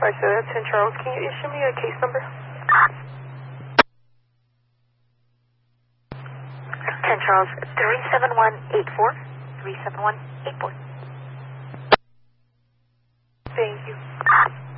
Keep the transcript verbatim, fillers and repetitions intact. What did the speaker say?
five seven, ten Charles. Can you issue me a case number? ten Charles, three seven one eight four. three seven one eight four. Thank you.